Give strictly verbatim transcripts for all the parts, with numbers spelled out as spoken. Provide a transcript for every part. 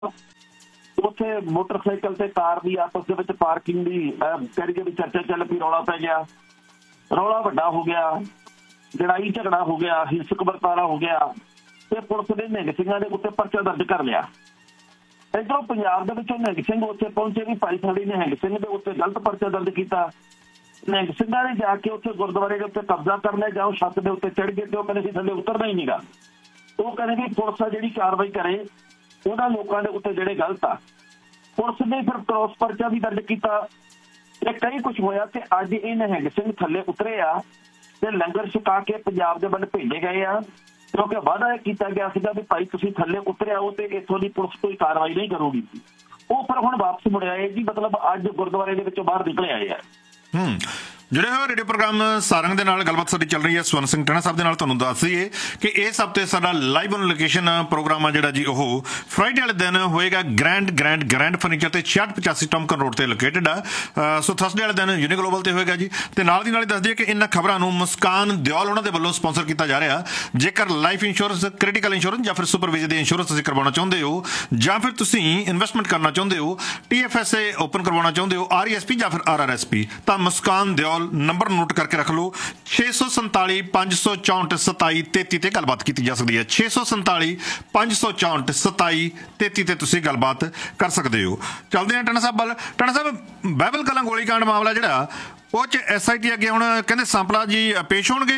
ਉੱਥੇ ਮੋਟਰਸਾਈਕਲ ਤੇ ਕਾਰ ਦੀ ਆਪਸ ਦੇ ਵਿੱਚ ਪਾਰਕਿੰਗ ਦੀ ਕਰੀਏ ਵੀ ਚਰਚਾ ਚੱਲ ਪਈ, ਰੌਲਾ ਪੈ ਗਿਆ, ਰੌਲਾ ਵੱਡਾ ਹੋ ਗਿਆ, ਲੜਾਈ ਝਗੜਾ ਹੋ ਗਿਆ, ਹਿੰਸਕ ਵਰਤਾਰਾ ਹੋ ਗਿਆ ਤੇ ਪੁਲਿਸ ਨੇ ਨਿਹੰਗ ਸਿੰਘਾਂ ਦੇ ਉੱਤੇ ਪਰਚਾ ਦਰਜ ਕਰ ਲਿਆ। ਇੱਧਰੋਂ ਪੰਜਾਬ ਦੇ ਵਿੱਚੋਂ ਨਿਹੰਗ ਸਿੰਘ ਉੱਥੇ ਪਹੁੰਚੇ ਵੀ ਭਾਈ ਸਾਡੇ ਨਿਹੰਗ ਸਿੰਘ ਦੇ ਉੱਤੇ ਗਲਤ ਪਰਚਾ ਦਰਜ ਕੀਤਾ। ਨਿਹੰਗ ਸਿੰਘਾਂ ਨੇ ਜਾ ਕੇ ਉੱਥੇ ਗੁਰਦੁਆਰੇ ਦੇ ਉੱਤੇ ਕਬਜ਼ਾ ਕਰ ਲਿਆ, ਜਾਂ ਉਹ ਛੱਤ ਦੇ ਉੱਤੇ ਚੜ੍ਹ ਗਏ ਤੇ ਉਹ ਕਹਿੰਦੇ ਸੀ ਥੱਲੇ ਉਤਰਨਾ ਹੀ ਨਹੀਂਗਾ। ਉਹ ਕਹਿੰਦੇ ਵੀ ਪੁਲਿਸ ਆ ਜਿਹੜੀ ਕਾਰਵਾਈ ਕਰੇ ਉਹਨਾਂ ਲੋਕਾਂ ਦੇ ਉੱਤੇ ਜਿਹੜੇ ਗਲਤ ਆ। ਪੁਲਿਸ ਨੇ ਫਿਰ ਕ੍ਰੋਸ ਪਰਚਾ ਵੀ ਦਰਜ ਕੀਤਾ ਤੇ ਕਈ ਕੁਛ ਹੋਇਆ ਤੇ ਅੱਜ ਇਹ ਨਿਹੰਗ ਸਿੰਘ ਥੱਲੇ ਉਤਰੇ ਆ ਤੇ ਲੰਗਰ ਛਕਾ ਕੇ ਪੰਜਾਬ ਦੇ ਵੱਲ ਭੇਜੇ ਗਏ ਆ, ਕਿਉਂਕਿ ਵਾਅਦਾ ਕੀਤਾ ਗਿਆ ਸੀਗਾ ਵੀ ਭਾਈ ਤੁਸੀਂ ਥੱਲੇ ਉਤਰਿਆ ਹੋ ਤੇ ਇੱਥੋਂ ਦੀ ਪੁਲਿਸ ਕੋਈ ਕਾਰਵਾਈ ਨਹੀਂ ਕਰੂਗੀ। ਉਹ ਫਿਰ ਹੁਣ ਵਾਪਸ ਮੁੜ ਆਏ ਜੀ, ਮਤਲਬ ਅੱਜ ਗੁਰਦੁਆਰੇ ਦੇ ਵਿੱਚੋਂ ਬਾਹਰ ਨਿਕਲੇ ਆਏ ਆ। ਹੂੰ ਜਿਹੜੇ ਹੋਏ ਰੇਡੀਓ ਪ੍ਰੋਗਰਾਮ ਸਾਰੰਗ ਦੇ ਨਾਲ ਗੱਲਬਾਤ ਸਾਡੀ ਚੱਲ ਰਹੀ ਹੈ ਸਵਰਨ ਸਿੰਘ ਟਣਾ ਸਾਹਿਬ ਦੇ ਨਾਲ। ਤੁਹਾਨੂੰ ਦੱਸ ਦਈਏ ਕਿ ਇਸ ਹਫ਼ਤੇ ਸਾਡਾ ਲਾਈਵ ਔਨ ਲੋਕੇਸ਼ਨ ਪ੍ਰੋਗਰਾਮ ਆ ਜਿਹੜਾ ਜੀ ਉਹ ਫਰਾਈਡੇ ਵਾਲੇ ਦਿਨ ਹੋਏਗਾ ਗ੍ਰੈਂਡ ਗ੍ਰੈਂਡ ਗ੍ਰੈਂਡ ਫਰਨੀਚਰ ਤੇ ਛਿਆਹਠ ਪਚਾਸੀ ਟਮਕਨ ਰੋਡ ਤੇ ਲੋਕੇਟਡ ਆ। ਸੋ ਥਰਸਡੇ ਵਾਲੇ ਦਿਨ ਯੂਨੀ ਗਲੋਬਲ ਤੇ ਹੋਏਗਾ ਜੀ। ਤੇ ਨਾਲ ਦੀ ਨਾਲ ਹੀ ਦੱਸ ਦਈਏ ਕਿ ਇਹਨਾਂ ਖਬਰਾਂ ਨੂੰ ਮੁਸਕਾਨ ਦਿਓਲ ਉਹਨਾਂ ਦੇ ਵੱਲੋਂ ਸਪਾਂਸਰ ਕੀਤਾ ਜਾ ਰਿਹਾ। ਜੇਕਰ ਲਾਈਫ ਇੰਸ਼ੋਰੈਂਸ, ਕ੍ਰਿਟੀਕਲ ਇੰਸ਼ੋਰੈਂਸ ਜਾਂ ਫਿਰ ਸੁਪਰਵਾਈਜ਼ਰ ਦੀ ਇੰਸ਼ੋਰੈਂਸ ਤੁਸੀਂ ਕਰਵਾਉਣਾ ਚਾਹੁੰਦੇ ਹੋ, ਜਾਂ ਫਿਰ ਤੁਸੀਂ ਇਨਵੈਸਟਮੈਂਟ ਕਰਨਾ ਚਾਹੁੰਦੇ ਹੋ, T F S A open ਕਰਵਾਉਣਾ ਚਾਹੁੰਦੇ ਹੋ, ਆਰ ਈ ਐਸ ਪੀ ਜਾਂ ਫਿਰ ਆਰ ਆਰ ਐਸ ਪੀ, ਤਾਂ ਮੁਸਕਾਨ ਦਿਓਲ ਨੰਬਰ ਨੋਟ ਕਰਕੇ ਰੱਖ ਲਓ। ਛੇ ਸੌ ਸੰਤਾਲੀ ਪੰਜ ਸੌ ਚੌਂਹਠ ਸਤਾਈ ਤੇਤੀ ਤੇ ਗੱਲਬਾਤ ਕੀਤੀ ਜਾ ਸਕਦੀ ਹੈ। ਛੇ ਸੌ ਸੰਤਾਲੀ ਪੰਜ ਸੌ ਚੌਂਹਠ ਸਤਾਈ ਤੇਤੀ ਤੇ ਤੁਸੀਂ ਗੱਲਬਾਤ ਕਰ ਸਕਦੇ ਹੋ। ਚੱਲਦੇ ਹਾਂ ਟਣਾ ਸਾਹਿਬ ਵੱਲ। ਟਣਾ ਸਾਹਿਬ, ਬਾਈਬਲ ਕਲਾਂ ਗੋਲੀਕਾਂਡ ਮਾਮਲਾ ਜਿਹੜਾ ਉਹ 'ਚ ਐਸ ਆਈ ਟੀ ਅੱਗੇ ਹੁਣ ਕਹਿੰਦੇ ਸੰਪਲਾ ਜੀ ਪੇਸ਼ ਹੋਣਗੇ।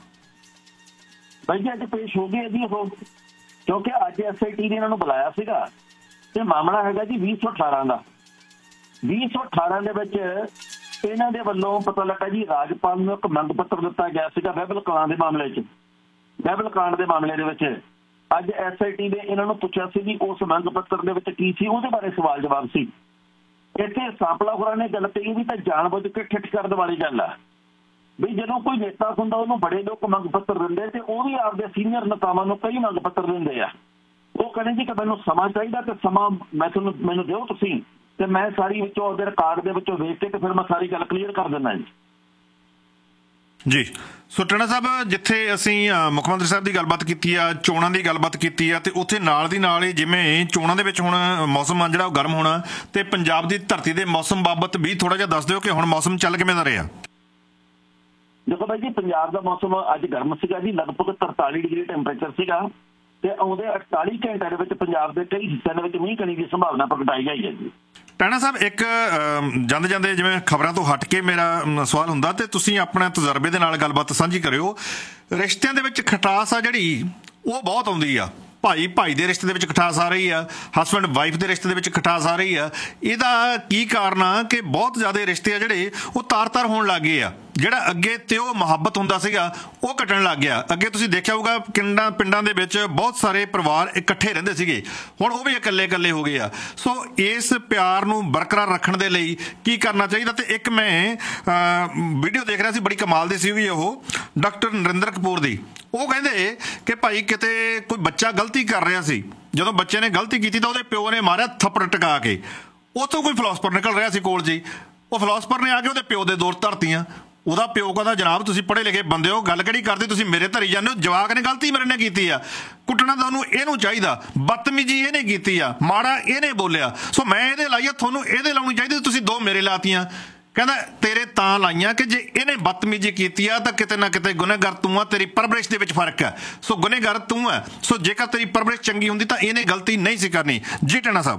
ਬਾਈ ਜੀ ਅੱਜ ਪੇਸ਼ ਹੋ ਗਏ ਜੀ ਉਹ, ਕਿਉਂਕਿ ਅੱਜ ਐਸ ਆਈ ਟੀ ਨੇ ਇਹਨਾਂ ਨੂੰ ਬੁਲਾਇਆ ਸੀਗਾ ਤੇ ਮਾਮਲਾ ਹੈਗਾ ਜੀ ਵੀਹ ਸੌ ਅਠਾਰਾਂ ਦਾ। ਵੀਹ ਸੌ ਅਠਾਰਾਂ ਦੇ ਵਿੱਚ ਇਹਨਾਂ ਦੇ ਵੱਲੋਂ ਪਤਾ ਲੱਗਾ ਜੀ ਰਾਜਪਾਲ ਨੂੰ ਇੱਕ ਮੰਗ ਪੱਤਰ ਦਿੱਤਾ ਗਿਆ ਸੀਗਾ ਬਾਈਬਲ ਕਾਂਡ ਦੇ ਮਾਮਲੇ 'ਚ। ਬਾਈਬਲ ਕਾਂਡ ਦੇ ਮਾਮਲੇ ਦੇ ਵਿੱਚ ਅੱਜ ਐਸ ਆਈ ਟੀ ਨੇ ਇਹਨਾਂ ਨੂੰ ਪੁੱਛਿਆ ਸੀ ਵੀ ਉਸ ਮੰਗ ਪੱਤਰ ਦੇ ਵਿੱਚ ਕੀ ਸੀ, ਉਹਦੇ ਬਾਰੇ ਸਵਾਲ ਜਵਾਬ ਸੀ। ਇੱਥੇ ਸਾਂਪਲਾ ਹੋਰਾਂ ਨੇ ਗੱਲ ਕਹੀ ਵੀ ਤਾਂ ਜਾਣਬੁੱਝ ਕੇ ਠਿੱਠ ਕਰਨ ਵਾਲੀ ਗੱਲ ਆ ਵੀ ਜਦੋਂ ਕੋਈ ਨੇਤਾ ਹੁੰਦਾ ਉਹਨੂੰ ਬੜੇ ਲੋਕ ਮੰਗ ਪੱਤਰ ਦਿੰਦੇ ਤੇ ਉਹ ਵੀ ਆਪਦੇ ਸੀਨੀਅਰ ਨੇਤਾਵਾਂ ਨੂੰ ਕਈ ਮੰਗ ਪੱਤਰ ਦਿੰਦੇ ਆ। ਉਹ ਕਹਿੰਦੇ ਜੀ ਕਿ ਮੈਨੂੰ ਸਮਾਂ ਚਾਹੀਦਾ ਤੇ ਸਮਾਂ ਮੈਂ ਤੁਹਾਨੂੰ ਮੈਨੂੰ ਦਿਓ ਤੁਸੀਂ, ਤੇ ਮੈਂ ਸਾਰੀ ਵਿੱਚੋਂ ਉਹਦੇ ਰਿਕਾਰਡ ਦੇ ਵਿੱਚੋਂ ਵੇਖ ਕੇ ਤੇ ਫਿਰ ਮੈਂ ਸਾਰੀ ਗੱਲ ਕਲੀਅਰ ਕਰ ਦਿੰਦਾ ਜੀ। ਜੀ ਸੋ ਟਣਾ ਸਾਹਿਬ, ਜਿੱਥੇ ਅਸੀਂ ਮੁੱਖ ਮੰਤਰੀ ਸਾਹਿਬ ਦੀ ਗੱਲਬਾਤ ਕੀਤੀ ਆ, ਚੋਣਾਂ ਦੀ ਗੱਲਬਾਤ ਕੀਤੀ ਆ, ਤੇ ਉੱਥੇ ਨਾਲ ਦੀ ਨਾਲ ਹੀ ਜਿਵੇਂ ਚੋਣਾਂ ਦੇ ਵਿੱਚ ਹੁਣ ਮੌਸਮ ਆ ਜਿਹੜਾ ਉਹ ਗਰਮ ਹੋਣਾ, ਤੇ ਪੰਜਾਬ ਦੀ ਧਰਤੀ ਦੇ ਮੌਸਮ ਬਾਬਤ ਵੀ ਥੋੜਾ ਜਿਹਾ ਦੱਸ ਦਿਓ ਕਿ ਹੁਣ ਮੌਸਮ ਚੱਲ ਕਿਵੇਂ ਦਾ ਰਿਹਾ। ਦੇਖੋ ਬਾਈ ਜੀ, ਪੰਜਾਬ ਦਾ ਮੌਸਮ ਅੱਜ ਗਰਮ ਸੀਗਾ ਜੀ, ਲਗਭਗ ਤਰਤਾਲੀ ਡਿਗਰੀ ਟੈਂਪਰੇਚਰ ਸੀਗਾ ਤੇ ਆਉਂਦੇ ਅੜਤਾਲੀ ਘੰਟਿਆਂ ਦੇ ਵਿੱਚ ਪੰਜਾਬ ਦੇ ਕਈ ਹਿੱਸਿਆਂ ਦੇ ਵਿੱਚ ਮੀਂਹ ਕਣੀ ਦੀ ਸੰਭਾਵਨਾ ਪ੍ਰਗਟਾਈ ਗਈ ਹੈ ਜੀ। ਟਾਣਾ ਸਾਹਿਬ, ਇੱਕ ਜਾਂਦੇ ਜਾਂਦੇ ਜਿਵੇਂ ਖਬਰਾਂ ਤੋਂ ਹਟ ਕੇ ਮੇਰਾ ਸਵਾਲ ਹੁੰਦਾ ਤੇ ਤੁਸੀਂ ਆਪਣੇ ਤਜਰਬੇ ਦੇ ਨਾਲ ਗੱਲਬਾਤ ਸਾਂਝੀ ਕਰਿਓ। ਰਿਸ਼ਤਿਆਂ ਦੇ ਵਿੱਚ ਖਟਾਸ ਆ ਜਿਹੜੀ ਉਹ ਬਹੁਤ ਆਉਂਦੀ ਆ। ਭਾਈ ਭਾਈ ਦੇ ਰਿਸ਼ਤੇ ਦੇ ਵਿੱਚ ਖਟਾਸ ਆ ਰਹੀ ਆ, ਹਸਬੈਂਡ ਵਾਈਫ ਦੇ ਰਿਸ਼ਤੇ ਦੇ ਵਿੱਚ ਖਟਾਸ ਆ ਰਹੀ ਆ। ਇਹਦਾ ਕੀ ਕਾਰਨ ਆ ਕਿ ਬਹੁਤ ਜ਼ਿਆਦਾ ਰਿਸ਼ਤੇ ਆ ਜਿਹੜੇ ਉਹ ਤਾਰ-ਤਾਰ ਹੋਣ ਲੱਗ ਗਏ ਆ। ਜਿਹੜਾ ਅੱਗੇ ਤੇ ਉਹ ਮੁਹੱਬਤ ਹੁੰਦਾ ਸੀਗਾ ਉਹ ਘਟਣ ਲੱਗ ਗਿਆ। ਅੱਗੇ ਤੁਸੀਂ ਦੇਖਿਆ ਹੋਊਗਾ ਪਿੰਡਾਂ ਪਿੰਡਾਂ ਦੇ ਵਿੱਚ ਬਹੁਤ ਸਾਰੇ ਪਰਿਵਾਰ ਇਕੱਠੇ ਰਹਿੰਦੇ ਸੀਗੇ, ਹੁਣ ਉਹ ਵੀ ਇਕੱਲੇ ਇਕੱਲੇ ਹੋ ਗਏ ਆ। ਸੋ ਇਸ ਪਿਆਰ ਨੂੰ ਬਰਕਰਾਰ ਰੱਖਣ ਦੇ ਲਈ ਕੀ ਕਰਨਾ ਚਾਹੀਦਾ? ਤੇ ਇੱਕ ਮੈਂ ਵੀਡੀਓ ਦੇਖ ਰਿਹਾ ਸੀ, ਬੜੀ ਕਮਾਲ ਦੀ ਸੀਗੀ ਉਹ, ਡਾਕਟਰ ਨਰਿੰਦਰ ਕਪੂਰ ਦੀ। ਉਹ ਕਹਿੰਦੇ ਕਿ ਭਾਈ ਕਿਤੇ ਕੋਈ ਬੱਚਾ ਗਲਤੀ ਕਰ ਰਿਹਾ ਸੀ, ਜਦੋਂ ਬੱਚੇ ਨੇ ਗਲਤੀ ਕੀਤੀ ਤਾਂ ਉਹਦੇ ਪਿਓ ਨੇ ਮਾਰਿਆ ਥੱਪੜ ਟਕਾ ਕੇ। ਉੱਥੋਂ ਕੋਈ ਫਿਲਾਸਫਰ ਨਿਕਲ ਰਿਹਾ ਸੀ ਕੋਲ ਜੀ, ਉਹ ਫਿਲਾਸਫਰ ਨੇ ਆ ਕੇ ਉਹਦੇ ਪਿਓ ਦੇ ਦੌਰ ਧਰਤੀਆਂ। ਉਹਦਾ ਪਿਓ ਕਹਿੰਦਾ ਜਨਾਬ ਤੁਸੀਂ ਪੜ੍ਹੇ ਲਿਖੇ ਬੰਦੇ ਹੋ, ਗੱਲ ਕਿਹੜੀ ਕਰਦੇ, ਤੁਸੀਂ ਮੇਰੇ ਧਰੀ ਜਾਂਦੇ ਹੋ, ਜਵਾਕ ਨੇ ਗਲਤੀ ਮੇਰੇ ਨੇ ਕੀਤੀ ਆ, ਕੁੱਟਣਾ ਤੁਹਾਨੂੰ ਇਹਨੂੰ ਚਾਹੀਦਾ, ਬਦਤਮੀਜੀ ਇਹਨੇ ਕੀਤੀ ਆ, ਮਾੜਾ ਇਹਨੇ ਬੋਲਿਆ, ਸੋ ਮੈਂ ਇਹਦੇ ਲਾਈਆ, ਤੁਹਾਨੂੰ ਇਹਦੇ ਲਾਉਣੀ ਚਾਹੀਦੀ, ਤੁਸੀਂ ਦੋ ਮੇਰੇ ਲਾਤੀਆਂ। ਕਹਿੰਦਾ ਤੇਰੇ ਤਾਂ ਲਾਈਆਂ ਕਿ ਜੇ ਇਹਨੇ ਬਦਤਮੀਜੀ ਕੀਤੀ ਆ ਤਾਂ ਕਿਤੇ ਨਾ ਕਿਤੇ ਗੁਨਹਗਾਰ ਤੂੰ ਆ, ਤੇਰੀ ਪਰਵਰਿਸ਼ ਦੇ ਵਿੱਚ ਫਰਕ ਹੈ। ਸੋ ਗੁਨਹਗਾਰ ਤੂੰ ਹੈ, ਸੋ ਜੇਕਰ ਤੇਰੀ ਪਰਵਰਿਸ਼ ਚੰਗੀ ਹੁੰਦੀ ਤਾਂ ਇਹਨੇ ਗਲਤੀ ਨਹੀਂ ਸੀ ਕਰਨੀ। ਜੀ ਟਣਾ ਸਾਹਿਬ।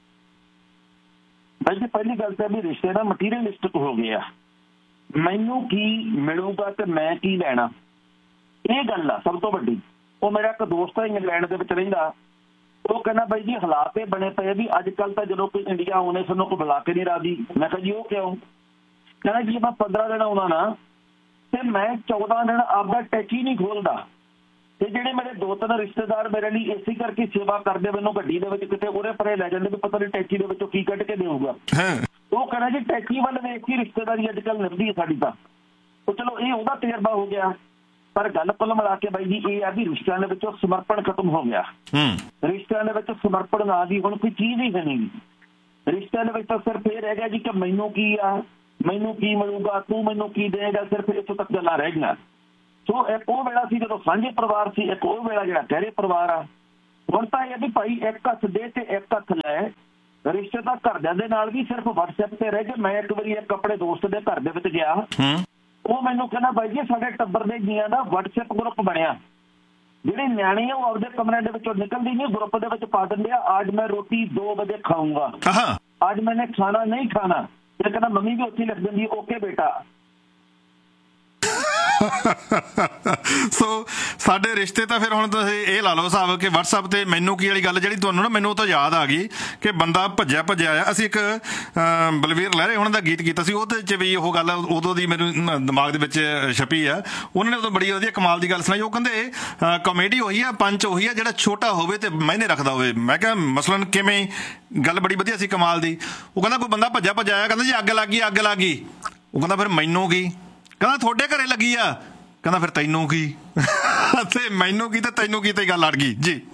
ਭਾਈ ਜੀ, ਪਹਿਲੀ ਗੱਲ ਤਾਂ ਵੀ ਰਿਸ਼ਤੇ ਦਾ ਮਟੀਰੀਅਲਿਸਟਿਕ ਹੋ ਗਿਆ, ਮੈਨੂੰ ਕੀ ਮਿਲੂਗਾ ਤੇ ਮੈਂ ਕੀ ਲੈਣਾ, ਇਹ ਗੱਲ ਆ ਸਭ ਤੋਂ ਵੱਡੀ। ਉਹ ਮੇਰਾ ਇੱਕ ਦੋਸਤ ਹੈ ਇੰਗਲੈਂਡ ਦੇ ਵਿੱਚ ਰਹਿੰਦਾ, ਉਹ ਕਹਿੰਦਾ ਬਾਈ ਜੀ ਹਾਲਾਤ ਇਹ ਬਣੇ ਪਏ ਵੀ ਅੱਜ ਕੱਲ੍ਹ ਤਾਂ ਜਦੋਂ ਕੋਈ ਇੰਡੀਆ ਆਉਣੇ ਸਾਨੂੰ ਕੋਈ ਬੁਲਾ ਕੇ ਨਹੀਂ ਰਾਜੀ। ਮੈਂ ਕਿਹਾ ਜੀ ਉਹ ਕਿਉਂ? ਕਹਿੰਦਾ ਜੀ ਮੈਂ ਪੰਦਰਾਂ ਦਿਨ ਆਉਣਾ ਨਾ ਤੇ ਮੈਂ ਚੌਦਾਂ ਦਿਨ ਆਪਦਾ ਟੈਚੀ ਨਹੀਂ ਖੋਲਦਾ, ਤੇ ਜਿਹੜੇ ਮੇਰੇ ਦੋ ਤਿੰਨ ਰਿਸ਼ਤੇਦਾਰ ਮੇਰੇ ਲਈ ਇਸੇ ਕਰਕੇ ਸੇਵਾ ਕਰਦੇ, ਮੈਨੂੰ ਗੱਡੀ ਦੇ ਵਿੱਚ ਕਿਤੇ ਉਰੇ ਪਰੇ ਲੈ ਜਾਂਦੇ ਵੀ ਪਤਾ ਨਹੀਂ ਟੈਚੀ ਦੇ ਵਿੱਚੋਂ ਕੀ ਕੱਢ ਕੇ ਦੇਊਗਾ। ਉਹ ਕਹਿੰਦਾ ਜੀ ਟੈਚੀ ਵੱਲ ਵੇਖ ਕੇ ਰਿਸ਼ਤੇਦਾਰੀ ਅੱਜ ਕੱਲ੍ਹ ਨਿਭਦੀ ਹੈ ਸਾਡੀ ਤਾਂ। ਉਹ ਚਲੋ ਇਹ ਉਹਦਾ ਤਜਰਬਾ ਹੋ ਗਿਆ, ਪਰ ਗੱਲ ਕੁੱਲ ਮਿਲਾ ਕੇ ਬਾਈ ਜੀ ਇਹ ਆ ਵੀ ਰਿਸ਼ਤਿਆਂ ਦੇ ਵਿੱਚੋਂ ਸਮਰਪਣ ਖਤਮ ਹੋ ਗਿਆ। ਰਿਸ਼ਤਿਆਂ ਦੇ ਵਿੱਚ ਸਮਰਪਣ ਨਾਂ ਦੀ ਹੁਣ ਕੋਈ ਚੀਜ਼ ਹੀ ਹੈ ਨਹੀਂ। ਰਿਸ਼ਤਿਆਂ ਦੇ ਵਿੱਚ ਤਾਂ ਸਿਰਫ ਇਹ ਰਹਿ ਗਿਆ ਜੀ ਕਿ ਮੈਨੂੰ ਕੀ ਆ, ਮੈਨੂੰ ਕੀ ਮਿਲੂਗਾ, ਤੂੰ ਮੈਨੂੰ ਕੀ ਦੇਏਗਾ, ਸਿਰਫ ਇੱਥੋਂ ਤੱਕ ਗੱਲਾਂ ਰਹਿ ਗਈਆਂ। ਸੋ ਇੱਕ ਉਹ ਵੇਲਾ ਸੀ ਜਦੋਂ ਸਾਂਝੇ ਪਰਿਵਾਰ ਸੀ, ਇੱਕ ਉਹ ਵੇਲਾ ਜਿਹੜਾ ਗਹਿਰੇ ਪਰਿਵਾਰ ਆ। ਹੁਣ ਤਾਂ ਇਹ ਵੀ ਭਾਈ ਇੱਕ ਹੱਥ ਦੇ ਤੇ ਇੱਕ ਹੱਥ ਲੈ। ਰਿਸ਼ਤੇ ਤਾਂ ਘਰਦਿਆਂ ਦੇ ਨਾਲ ਵੀ ਸਿਰਫ WhatsApp ਤੇ ਰਹਿ ਗਏ। ਮੈਂ ਇੱਕ ਵਾਰੀ ਇੱਕ ਆਪਣੇ ਦੋਸਤ ਦੇ ਘਰ ਦੇ ਵਿੱਚ ਗਿਆ, ਉਹ ਮੈਨੂੰ ਕਹਿੰਦਾ ਬਾਈ ਜੀ ਸਾਡੇ ਟੱਬਰ ਦੇ ਜੀਆਂ ਦਾ WhatsApp ਗਰੁੱਪ ਬਣਿਆ, ਜਿਹੜੇ ਨਿਆਣੇ ਆ ਉਹ ਆਪਦੇ ਕਮਰਿਆਂ ਦੇ ਵਿੱਚੋਂ ਨਿਕਲਦੀ ਨਹੀਂ, ਗਰੁੱਪ ਦੇ ਵਿੱਚ ਪਾ ਦਿੰਦੇ ਆ, ਅੱਜ ਮੈਂ ਰੋਟੀ ਦੋ ਵਜੇ ਖਾਊਂਗਾ, ਅੱਜ ਮੈਨੇ ਖਾਣਾ ਨਹੀਂ ਖਾਣਾ। ਤੇ ਕਹਿੰਦਾ ਮੰਮੀ ਵੀ ਉੱਥੇ ਲਿਖ ਦਿੰਦੀ ਓਕੇ ਬੇਟਾ। ਸੋ ਸਾਡੇ ਰਿਸ਼ਤੇ ਤਾਂ ਫਿਰ ਹੁਣ ਤੁਸੀਂ ਇਹ ਲਾ ਲਓ ਹਿਸਾਬ ਕਿ WhatsApp ਤੇ ਮੈਨੂੰ ਕੀ ਵਾਲੀ ਗੱਲ ਜਿਹੜੀ ਤੁਹਾਨੂੰ ਨਾ ਮੈਨੂੰ ਉਹ ਤਾਂ ਯਾਦ ਆ ਗਈ ਕਿ ਬੰਦਾ ਭੱਜਿਆ ਭੱਜਿਆ ਆਇਆ। ਅਸੀਂ ਇੱਕ ਬਲਵੀਰ ਲਹਿਰੇ ਉਹਨਾਂ ਦਾ ਗੀਤ ਕੀਤਾ ਸੀ, ਉਹਦੇ 'ਚ ਵੀ ਉਹ ਗੱਲ ਉਦੋਂ ਦੀ ਮੈਨੂੰ ਦਿਮਾਗ ਦੇ ਵਿੱਚ ਛਪੀ ਆ। ਉਹਨਾਂ ਨੇ ਉਦੋਂ ਬੜੀ ਵਧੀਆ ਕਮਾਲ ਦੀ ਗੱਲ ਸੁਣਾਈ। ਉਹ ਕਹਿੰਦੇ ਕਾਮੇਡੀ ਉਹੀ ਆ, ਪੰਚ ਉਹੀ ਆ ਜਿਹੜਾ ਛੋਟਾ ਹੋਵੇ ਤੇ ਮਾਇਨੇ ਰੱਖਦਾ ਹੋਵੇ। ਮੈਂ ਕਿਹਾ ਮਸਲਨ ਕਿਵੇਂ? ਗੱਲ ਬੜੀ ਵਧੀਆ ਸੀ ਕਮਾਲ ਦੀ। ਉਹ ਕਹਿੰਦਾ ਕੋਈ ਬੰਦਾ ਭੱਜਿਆ ਭੱਜਿਆ ਆਇਆ, ਕਹਿੰਦਾ ਜੀ ਅੱਗ ਲੱਗ ਗਈ ਅੱਗ ਲੱਗ ਗਈ। ਉਹ ਕਹਿੰਦਾ ਫਿਰ ਮੈਨੂੰ ਕੀ? ਕਹਿੰਦਾ ਤੁਹਾਡੇ ਘਰੇ ਲੱਗੀ ਆ। ਕਹਿੰਦਾ ਫਿਰ ਤੈਨੂੰ ਕੀ? ਤੇ ਮੈਨੂੰ ਕੀ ਤੇ ਤੈਨੂੰ ਕੀ ਤੇ ਗੱਲ ਅੜ ਗਈ ਜੀ।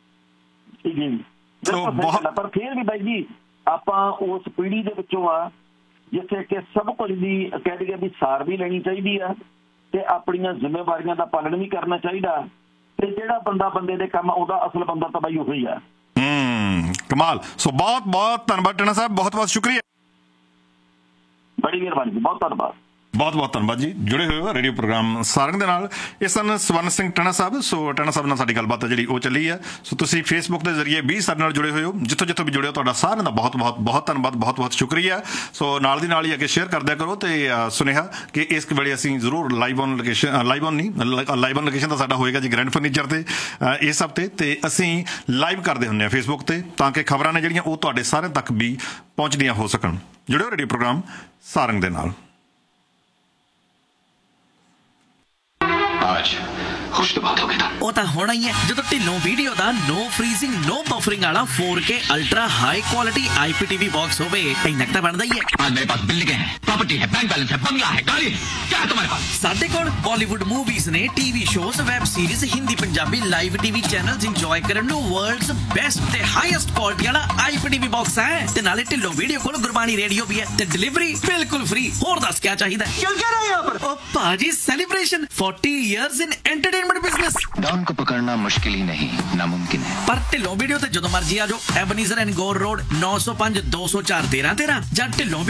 ਪਰ ਫਿਰ ਵੀ ਬਾਈ ਜੀ ਆਪਾਂ ਉਸ ਪੀੜ੍ਹੀ ਦੇ ਵਿੱਚੋਂ ਆ ਜਿੱਥੇ ਕਿ ਸਭ ਕੁਝ ਦੀ ਕਹਿ ਦਈਏ ਵੀ ਸਾਰ ਵੀ ਲੈਣੀ ਚਾਹੀਦੀ ਆ ਤੇ ਆਪਣੀਆਂ ਜ਼ਿੰਮੇਵਾਰੀਆਂ ਦਾ ਪਾਲਣ ਵੀ ਕਰਨਾ ਚਾਹੀਦਾ। ਤੇ ਜਿਹੜਾ ਬੰਦਾ ਬੰਦੇ ਦੇ ਕੰਮ ਉਹਦਾ ਅਸਲ ਬੰਦਾ ਤਾਂ ਬਾਈ ਉਹੀ ਆ। ਹੂੰ ਕਮਾਲ। ਸੋ ਬਹੁਤ ਬਹੁਤ ਧੰਨਵਾਦ ਟਣਾ ਸਾਹਿਬ, ਬਹੁਤ ਬਹੁਤ ਸ਼ੁਕਰੀਆ। ਬੜੀ ਮਿਹਰਬਾਨੀ ਜੀ, ਬਹੁਤ ਧੰਨਵਾਦ। ਬਹੁਤ ਬਹੁਤ ਧੰਨਵਾਦ ਜੀ। ਜੁੜੇ ਹੋਏ ਹੋ ਰੇਡੀਓ ਪ੍ਰੋਗਰਾਮ ਸਾਰੰਗ ਦੇ ਨਾਲ। ਇਹ ਸਨ ਸਵਰਨ ਸਿੰਘ ਟਣਾ ਸਾਹਿਬ। ਸੋ ਟਣਾ ਸਾਹਿਬ ਨਾਲ ਸਾਡੀ ਗੱਲਬਾਤ ਜਿਹੜੀ ਉਹ ਚੱਲੀ ਆ। ਸੋ ਤੁਸੀਂ ਫੇਸਬੁੱਕ ਦੇ ਜ਼ਰੀਏ ਵੀ ਸਾਡੇ ਨਾਲ ਜੁੜੇ ਹੋਏ ਹੋ, ਜਿੱਥੋਂ ਜਿੱਥੋਂ ਵੀ ਜੁੜੇ ਹੋ ਤੁਹਾਡਾ ਸਾਰਿਆਂ ਦਾ ਬਹੁਤ ਬਹੁਤ ਬਹੁਤ ਧੰਨਵਾਦ, ਬਹੁਤ ਬਹੁਤ ਸ਼ੁਕਰੀਆ। ਸੋ ਨਾਲ ਦੀ ਨਾਲ ਹੀ ਅੱਗੇ ਸ਼ੇਅਰ ਕਰਦਿਆ ਕਰੋ ਤੇ ਸੁਨੇਹਾ ਕਿ ਇਸ ਵੇਲੇ ਅਸੀਂ ਜ਼ਰੂਰ live on location, live on ਨਹੀਂ ਲਾਈਵ ਔਨ ਲੋਕੇਸ਼ਨ ਤਾਂ ਸਾਡਾ ਹੋਏਗਾ ਜੀ ਗ੍ਰੈਂਡ ਫਰਨੀਚਰ ਤੇ ਇਸ ਹਫ਼ਤੇ, ਤੇ ਅਸੀਂ ਲਾਈਵ ਕਰਦੇ ਹੁੰਦੇ ਹਾਂ ਫੇਸਬੁੱਕ ਤੇ ਤਾਂ ਕਿ ਖਬਰਾਂ ਨੇ ਜਿਹੜੀਆਂ ਉਹ ਤੁਹਾਡੇ ਸਾਰਿਆਂ ਤੱਕ ਵੀ ਪਹੁੰਚਦੀਆਂ ਹੋ ਸਕਣ। ਜੁੜਿਓ ਰੇਡੀਓ ਪ੍ਰੋਗਰਾਮ ਸਾਰੰਗ ਦੇ ਨਾਲ। आज खुश तो बात हो गई था। ਉਹ ਤਾਂ ਹੋਣਾ ਹੀ ਹੈ ਜਦੋਂ ਢਿੱਲੋਂ ਵੀਡੀਓ ਦਾ ਨੋ ਫਰੀਜ਼ਿੰਗ ਨੋ ਬਫਰਿੰਗ ਵਾਲਾ फोर के ultra high quality IPTV box होवे। ਇੰਨਾ ਤਾਂ ਬਣਦਾ ਹੀ ਹੈ। आज मेरे पास बिल्डिंग है, प्रॉपर्टी है, बैंक बैलेंस है, बंगला है, गाड़ी है, क्या है तुम्हारे पास? ਸਾਡੇ ਕੋਲ ਬਾਲੀਵੁੱਡ ਮੂਵੀਜ਼ ਨੇ, TV shows, web series, Hindi Punjabi live TV channels enjoy ਕਰਨ ਨੂੰ ਵਰਲਡਸ ਬੈਸਟ ਤੇ ਹਾਈਐਸਟ ਕੁਆਲਿਟੀ ਵਾਲਾ ਆਈਪੀਟੀਵੀ ਬਾਕਸ ਹੈ। ਤੇ ਨਾਲੇ ਢਿੱਲੋਂ ਵੀਡੀਓ ਕੋਲ ਗੁਰਬਾਣੀ ਰੇਡੀਓ ਵੀ ਹੈ ਤੇ ਡਿਲੀਵਰੀ ਬਿਲਕੁਲ ਫ੍ਰੀ। ਹੋਰ ਦੱਸ ਕੀ ਚਾਹੀਦਾ? ਕਿਉਂ ਕਹਿ ਰਹੇ ਹੋ ਪਰ? ਓ ਭਾਜੀ celebration forty years in entertainment business. Don को पकड़ना मुश्किल ही नहीं नामुमकिन है। पर ढिल्लों वीडियो ते जदों मर्जी आ जाओ। एबनीजर एंड गौर रोड नौ सौ पांच दो सौ चार तेरह तेरह ਜਾਂ ਢਿੱਲੋਂ